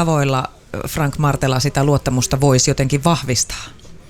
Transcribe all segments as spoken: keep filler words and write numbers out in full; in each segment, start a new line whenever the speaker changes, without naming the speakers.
tavoilla Frank Martela sitä luottamusta voisi jotenkin vahvistaa?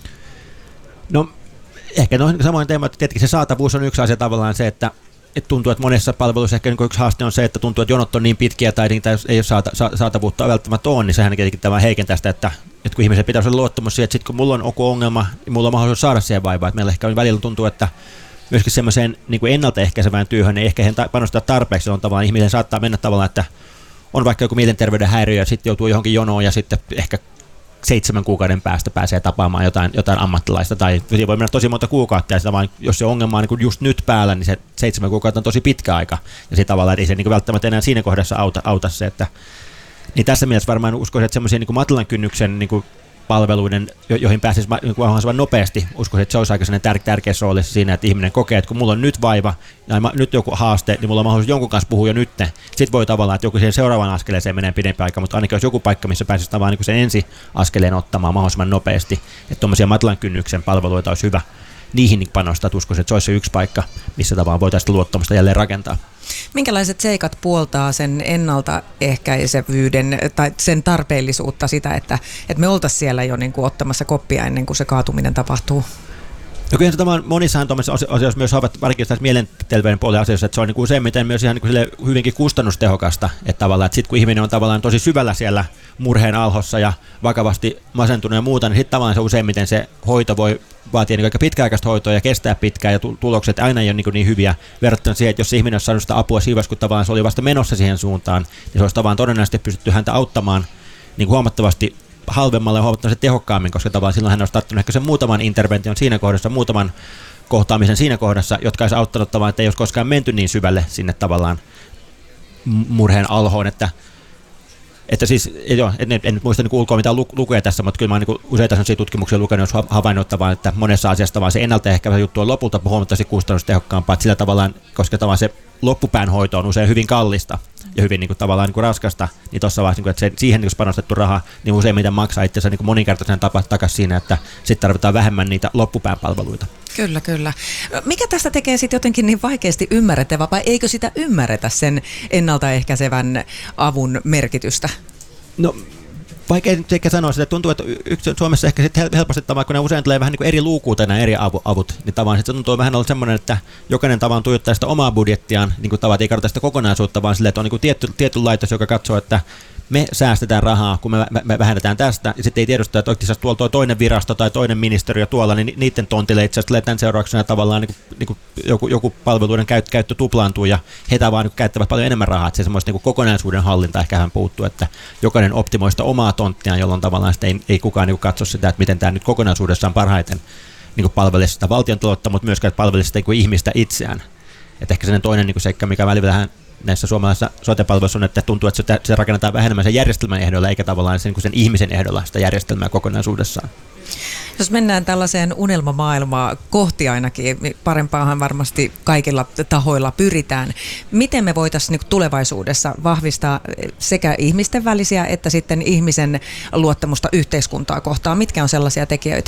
No ehkä no, samoin teema, että tietenkin se saatavuus on yksi asia tavallaan se, että että tuntuu, että monessa palveluissa ehkä yksi haaste on se, että tuntuu, että jonot on niin pitkiä tai niitä ei ole saata, saatavuutta välttämättä on, niin sehän tietenkin tämä heikentää sitä, että, että kun ihmisen pitäisi olla luottamus siihen, että sitten kun mulla on joku ongelma, niin mulla on mahdollisuus saada siihen vaivaa. Että meillä ehkä välillä tuntuu, että myöskin semmoiseen niin kuin ennaltaehkäisevään työhön, niin ehkä he panostaa tarpeeksi, on tavallaan ihmisen saattaa mennä tavallaan, että on vaikka joku mielenterveyden häiriö ja sitten joutuu johonkin jonoon ja sitten ehkä seitsemän kuukauden päästä pääsee tapaamaan jotain, jotain ammattilaista, tai voi mennä tosi monta kuukautta, ja sitä vaan, jos se ongelma on niin just nyt päällä, niin se seitsemän kuukautta on tosi pitkä aika, ja sitä tavallaan, että ei se niin välttämättä enää siinä kohdassa auta, auta se, että niin tässä mielessä varmaan uskoisin, että semmoisia niin matalan kynnyksen niin palveluiden, jo- joihin pääsisi niin mahdollisimman nopeasti, uskoisin, että se olisi aika tär- tärkeässä roolissa siinä, että ihminen kokee, että kun mulla on nyt vaiva, ja nyt joku haaste, niin mulla on mahdollisuus jonkun kanssa puhua jo nyt. Sitten voi tavallaan, että joku siihen seuraavaan askeleeseen menee pidempi aika, mutta ainakin olisi joku paikka, missä pääsisi tavallaan niin sen ensi askeleen ottamaan mahdollisimman nopeasti, että tuommoisia matalan kynnyksen palveluita olisi hyvä niihin panostaa, että uskoisin, että se olisi se yksi paikka, missä tavallaan voitaisiin luottamusta jälleen rakentaa.
Minkälaiset seikat puoltaa sen ennaltaehkäisevyyden tai sen tarpeellisuutta sitä, että, että me oltaisiin siellä jo niin kuin ottamassa koppia ennen kuin se kaatuminen tapahtuu?
No kyllä se tavallaan monissahan tuollaisissa asioissa myös ovat, varsinkin tässä mielenterveyden puolen asioissa, että se on niin kuin useimmiten myös ihan niin kuin hyvinkin kustannustehokasta, että tavallaan, että sitten kun ihminen on tavallaan tosi syvällä siellä murheen alhossa ja vakavasti masentunut ja muuta, niin sitten tavallaan se useimmiten se hoito voi vaatii niin aika pitkäaikaista hoitoa ja kestää pitkään ja tulokset aina ei ole niin, niin hyviä verrattuna siihen, että jos ihminen olisi saanut sitä apua siivässä, kun tavallaan se oli vasta menossa siihen suuntaan, niin se olisi tavallaan todennäköisesti pystytty häntä auttamaan niin huomattavasti halvemmalla ja huomattavasti tehokkaammin, koska tavallaan silloin hän olisi tarttunut ehkä sen muutaman intervention siinä kohdassa, muutaman kohtaamisen siinä kohdassa, jotka olisi auttanut tavallaan, että ei olisi koskaan menty niin syvälle sinne tavallaan murheen alhoon, että Että siis, joo, en, en nyt muista niin ulkoa mitään lukuja tässä, mutta kyllä mä olen niin useita sellaisia tutkimuksia lukenut, jos havainnut, että monessa asiassa vaan se ennaltaehkäisevä juttu on lopulta huomattavasti kustannustehokkaampaa, että sillä tavallaan, koska tavallaan se loppupään hoito on usein hyvin kallista ja hyvin niin kuin, tavallaan niin kuin raskasta, niin tuossa vaiheessa, niin kuin, että se, siihen niin panostettu raha, niin useimmiten maksaa itse asiassa niin moninkertaisen tapa takaisin siinä, että sitten tarvitaan vähemmän niitä loppupään palveluita.
Kyllä, kyllä. Mikä tästä tekee sitten jotenkin niin vaikeasti ymmärrettävä, vai eikö sitä ymmärretä sen ennaltaehkäisevän avun merkitystä?
No, vaikea nyt ehkä sanoa sitä. Tuntuu, että yksi Suomessa ehkä sit helposti tavallaan, kun ne usein tulee vähän niin kuin eri luukuuta nämä eri avut, niin tavallaan se tuntuu vähän olla semmoinen, että jokainen tavallaan tuijottaa sitä omaa budjettiaan, niin kuin tavallaan ei katsota sitä kokonaisuutta, vaan silleen, että on niin kuin tietty, tietty laitos, joka katsoo, että me säästetään rahaa, kun me, me, me vähennetään tästä, ja sitten ei tiedosta, että oikeasti tuolla tuo toinen virasto tai toinen ministeriö tuolla, niin niiden tontille itse asiassa tämän seurauksena tavallaan niin kuin, niin kuin joku, joku palveluiden käyttö, käyttö tuplaantuu, ja he vaan niin käyttävät paljon enemmän rahaa, että se semmoista niin kokonaisuuden hallinta ehkä hän puuttuu, että jokainen optimoi sitä omaa tonttiaan, jolloin tavallaan ei, ei kukaan niin katso sitä, että miten tämä nyt kokonaisuudessaan parhaiten niin palvelee sitä valtion taloutta, mutta myöskään palvelee sitä niin ihmistä itseään. Että ehkä sellainen toinen niin seikka, mikä välillä vähän näissä suomalaisissa sote-palveluissa on, että tuntuu, että se rakennetaan vähemmän sen järjestelmän ehdolla, eikä tavallaan sen, sen ihmisen ehdolla sitä järjestelmää kokonaisuudessaan.
Jos mennään tällaiseen unelmamaailmaa kohti ainakin, parempaahan varmasti kaikilla tahoilla pyritään. Miten me voitaisiin tulevaisuudessa vahvistaa sekä ihmisten välisiä että sitten ihmisen luottamusta yhteiskuntaa kohtaan? Mitkä on sellaisia tekijöitä?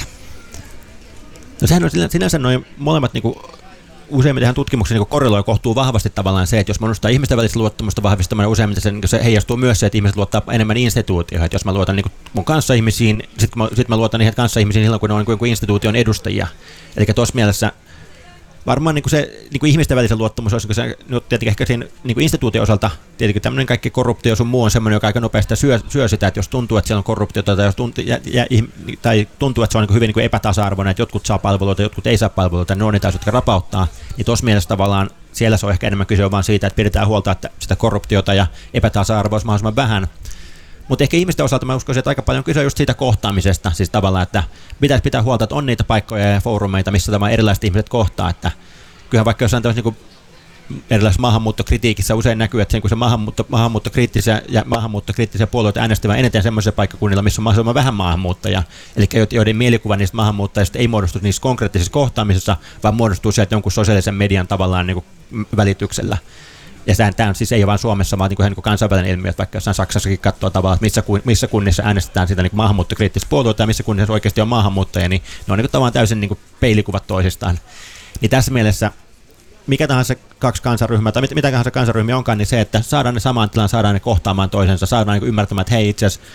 No sehän on sinänsä noin molemmat niin kuin useimmiten tutkimuksia niin korreloi kohtuu vahvasti tavallaan se, että jos mä nostan ihmisten välistä luottamusta vahvistamaan, useimmiten se, niin se heijastuu myös se, että ihmiset luottaa enemmän instituutioihin. Että jos mä luotan niin mun kanssaihmisiin, sitten mä, sit mä luotan niihin kanssaihmisiin silloin, kun ne on niin kuin instituution edustajia. Eli tuossa mielessä varmaan niin kuin se niin kuin ihmisten välisen luottamus olisi, se, no, tietenkin ehkä siinä niin kuin instituution osalta, tietenkin tämmöinen kaikki korruptio sun muu on semmoinen, joka aika nopeasti syö, syö sitä, että jos tuntuu, että siellä on korruptiota tai, jos tuntuu, ja, ja, tai tuntuu, että se on niin kuin hyvin niin kuin epätasa-arvoinen, että jotkut saa palveluita, jotkut ei saa palveluita, ne on niitä, jotka rapauttaa, niin tuossa mielessä tavallaan siellä se on ehkä enemmän kyse vaan siitä, että pidetään huolta, että sitä korruptiota ja epätasa-arvoa olisi mahdollisimman vähän. Mutta ehkä ihmisten osalta mä uskoisin, että aika paljon kyse just siitä kohtaamisesta, siis tavallaan, että pitäisi pitää huolta, että on niitä paikkoja ja foorumeita, missä tavallaan erilaiset ihmiset kohtaa, että kyllähän vaikka jossain tämmöisessä niin erilaisessa maahanmuuttokritiikissä usein näkyy, että sen, kun se maahanmuutto, maahanmuuttokriittisiä ja maahanmuuttokriittisiä puolueita äänestävät eniten semmoisilla paikkakunnilla, missä on mahdollisimman vähän maahanmuuttajia, eli joiden mielikuva niistä maahanmuuttajista ei muodostu niissä konkreettisissa kohtaamisissa, vaan muodostuu sieltä jonkun sosiaalisen median tavallaan niin kuin välityksellä. Ja tämä on siis ei vain Suomessa, vaan niin kuin kansainvälinen ilmiö, että vaikka jossain Saksassakin katsoo tavallaan, että missä, missä kunnissa äänestetään sitä niin maahanmuuttokriittistä puolueita ja missä kunnissa oikeasti on maahanmuuttajia, niin ne on niin kuin tavallaan täysin niin kuin peilikuvat toisistaan. Niin tässä mielessä mikä tahansa kaksi kansanryhmää tai mit, mitä tahansa kansanryhmiä onkaan, niin se, että saadaan ne samaan tilaan, saadaan ne kohtaamaan toisensa, saadaan niin ymmärtämään, että hei itse asiassa